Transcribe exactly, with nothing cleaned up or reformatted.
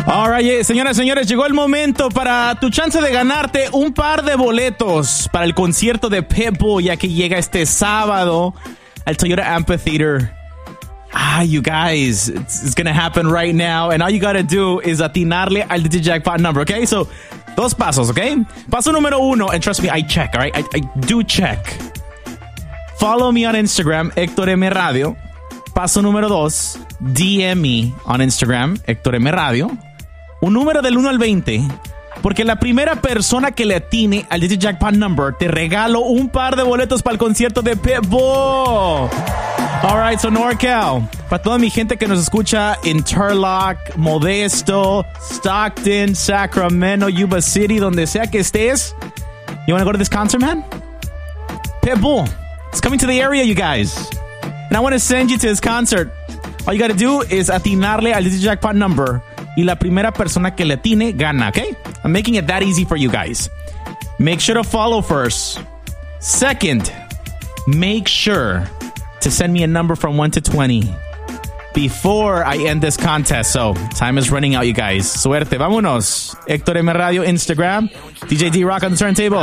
All right, señoras y señores, llegó el momento para tu chance de ganarte un par de boletos para el concierto de Pitbull, ya que llega este sábado al Toyota Amphitheater. Ah, you guys, it's, it's going to happen right now, and all you got to do is atinarle al Digijackpot number, okay? So, dos pasos, okay? Paso número uno, and trust me, I check, all right? I, I do check. Follow me on Instagram, Héctor M. Radio. Paso número dos, D M me on Instagram, Héctor M. Radio. Un número del uno al veinte, porque la primera persona que le atine al Digijackpot number, te regalo un par de boletos para el concierto de Pitbull. Alright, so NorCal, para toda mi gente que nos escucha en Turlock, Modesto, Stockton, Sacramento, Yuba City, donde sea que estés, you want to go to this concert, man? Pitbull, it's coming to the area, you guys. And I want to send you to his concert. All you got to do is atinarle al Digijackpot number. Y la primera persona que le atine gana, okay? I'm making it that easy for you guys. Make sure to follow first. Second, make sure to send me a number from one to twenty before I end this contest. So, time is running out, you guys. Suerte, vámonos. Héctor M. Radio, Instagram. D J D-Rock on the turntable.